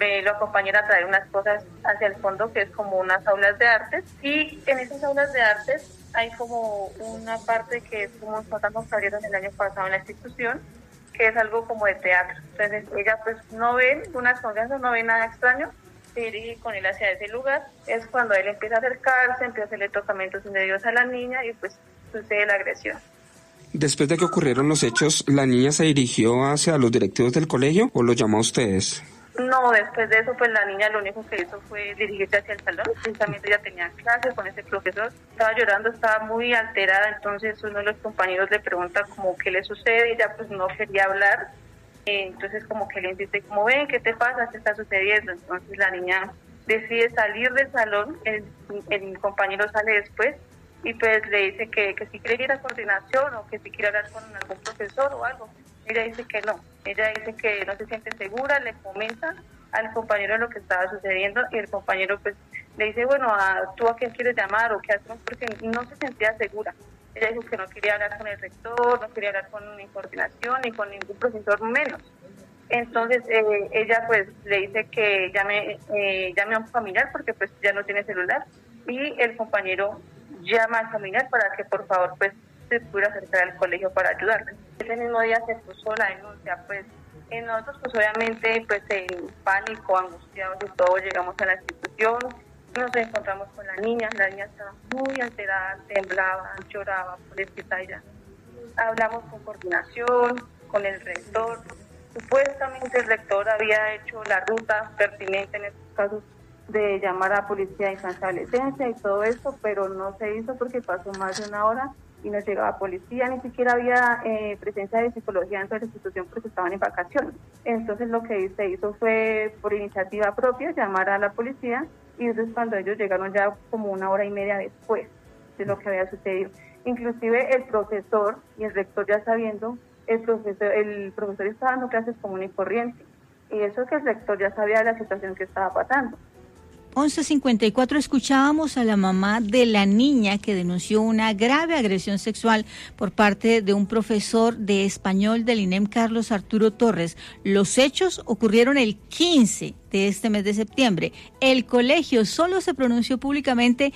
lo acompañé a traer unas cosas hacia el fondo, que es como unas aulas de artes, y en esas aulas de artes hay como una parte que es como nosotros abrieron el año pasado en la institución, que es algo como de teatro. Entonces ella pues no ve ninguna desconfianza, no ve nada extraño, se dirige con él hacia ese lugar. Es cuando él empieza a acercarse, empieza a hacerle tocamientos indebidos a la niña y pues sucede la agresión. Después de que ocurrieron los hechos, ¿la niña se dirigió hacia los directivos del colegio o los llamó a ustedes? No, después de eso, pues la niña lo único que hizo fue dirigirse hacia el salón. Precisamente ella tenía clase con ese profesor, estaba llorando, estaba muy alterada, entonces uno de los compañeros le pregunta como qué le sucede, y ella pues no quería hablar, entonces como que le insiste como, ven, ¿qué te pasa? ¿Qué está sucediendo? Entonces la niña decide salir del salón, el compañero sale después, y pues le dice que si quiere ir a coordinación o que si quiere hablar con algún profesor o algo. Ella dice que no, ella dice que no se siente segura, le comenta al compañero lo que estaba sucediendo y el compañero pues le dice, bueno, ¿tú a quién quieres llamar o qué hacemos? Porque no se sentía segura. Ella dijo que no quería hablar con el rector, no quería hablar con ni coordinación ni con ningún profesor menos. Entonces ella pues le dice que llame a un familiar porque pues ya no tiene celular, y el compañero llama al familiar para que por favor pues se pudiera acercar al colegio para ayudarle. Ese mismo día se puso la denuncia, pues nosotros pues obviamente pues en pánico, angustiados y todo, llegamos a la institución, nos encontramos con la niña estaba muy alterada, temblaba, lloraba, pobrecita ella. Hablamos con coordinación, con el rector. Supuestamente el rector había hecho la ruta pertinente en estos casos de llamar a policía de infancia y adolescencia y todo esto, pero no se hizo porque pasó más de una hora y no llegaba policía, ni siquiera había presencia de psicología dentro de la institución porque estaban en vacaciones. Entonces lo que se hizo fue, por iniciativa propia, llamar a la policía, y entonces cuando ellos llegaron ya como una hora y media después de lo que había sucedido. Inclusive el profesor y el rector ya sabiendo, el profesor estaba dando clases común y corriente, y eso que el rector ya sabía de la situación que estaba pasando. 11:54 escuchábamos a la mamá de la niña que denunció una grave agresión sexual por parte de un profesor de español del INEM, Carlos Arturo Torres. Los hechos ocurrieron el 15 de este mes de septiembre. El colegio solo se pronunció públicamente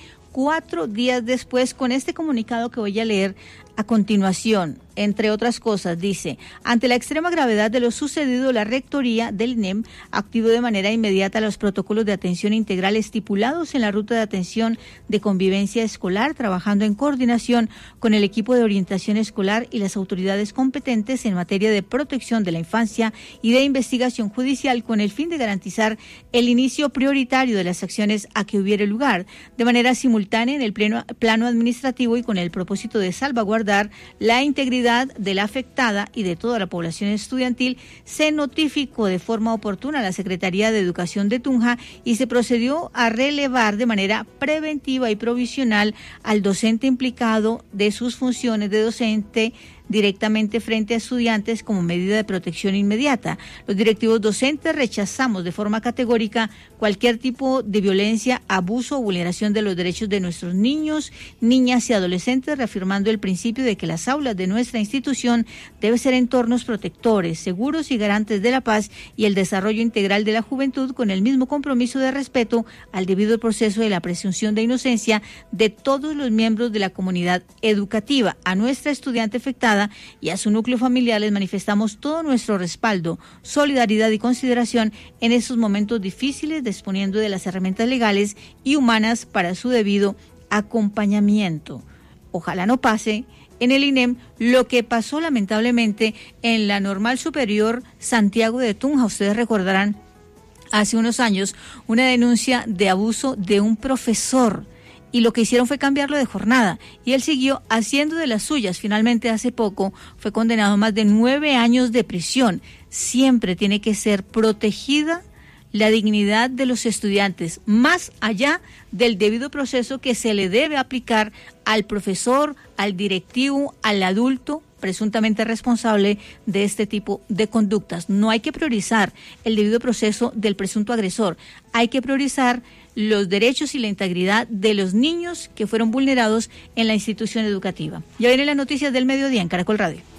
4 días después con este comunicado que voy a leer a continuación. Entre otras cosas, dice: ante la extrema gravedad de lo sucedido, la Rectoría del INEM activó de manera inmediata los protocolos de atención integral estipulados en la ruta de atención de convivencia escolar, trabajando en coordinación con el equipo de orientación escolar y las autoridades competentes en materia de protección de la infancia y de investigación judicial, con el fin de garantizar el inicio prioritario de las acciones a que hubiere lugar, de manera simultánea en el plano administrativo y con el propósito de salvaguardar la integridad de la afectada y de toda la población estudiantil. Se notificó de forma oportuna a la Secretaría de Educación de Tunja y se procedió a relevar de manera preventiva y provisional al docente implicado de sus funciones de docente directamente frente a estudiantes como medida de protección inmediata. Los directivos docentes rechazamos de forma categórica cualquier tipo de violencia, abuso o vulneración de los derechos de nuestros niños, niñas y adolescentes, reafirmando el principio de que las aulas de nuestra institución deben ser entornos protectores, seguros y garantes de la paz y el desarrollo integral de la juventud, con el mismo compromiso de respeto al debido proceso de la presunción de inocencia de todos los miembros de la comunidad educativa. A nuestra estudiante afectada y a su núcleo familiar les manifestamos todo nuestro respaldo, solidaridad y consideración en estos momentos difíciles, disponiendo de las herramientas legales y humanas para su debido acompañamiento. Ojalá no pase en el INEM lo que pasó lamentablemente en la Normal Superior Santiago de Tunja. Ustedes recordarán hace unos años una denuncia de abuso de un profesor, y lo que hicieron fue cambiarlo de jornada, y él siguió haciendo de las suyas. Finalmente, hace poco, fue condenado a más de 9 años de prisión. Siempre tiene que ser protegida la dignidad de los estudiantes, más allá del debido proceso que se le debe aplicar al profesor, al directivo, al adulto presuntamente responsable de este tipo de conductas. No hay que priorizar el debido proceso del presunto agresor, hay que priorizar los derechos y la integridad de los niños que fueron vulnerados en la institución educativa. Ya vienen las noticias del mediodía en Caracol Radio.